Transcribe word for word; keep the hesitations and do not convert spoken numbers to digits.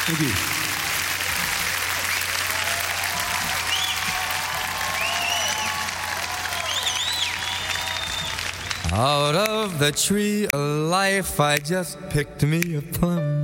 Thank you. Out of the tree of life, I just picked me a plum.